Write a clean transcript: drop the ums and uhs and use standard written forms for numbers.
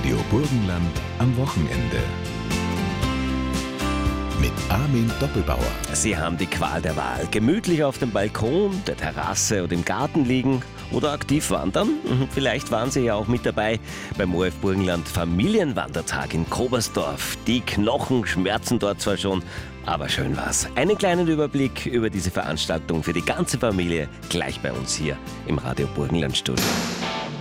Radio Burgenland am Wochenende. Mit Armin Doppelbauer. Sie haben die Qual der Wahl. Gemütlich auf dem Balkon, der Terrasse oder im Garten liegen oder aktiv wandern. Vielleicht waren Sie ja auch mit dabei beim ORF Burgenland Familienwandertag in Kobersdorf. Die Knochen schmerzen dort zwar schon, aber schön war's. Einen kleinen Überblick über diese Veranstaltung für die ganze Familie gleich bei uns hier im Radio Burgenland Studio.